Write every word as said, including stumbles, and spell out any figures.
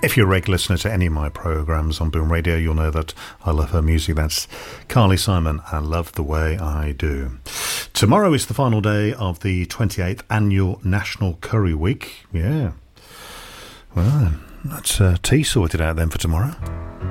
If you're a regular listener to any of my programmes on Boom Radio, you'll know that I love her music. That's Carly Simon, I Love the Way I Do. Tomorrow is the final day of the twenty-eighth Annual National Curry Week. Yeah. Well, that's uh, tea sorted out then for tomorrow.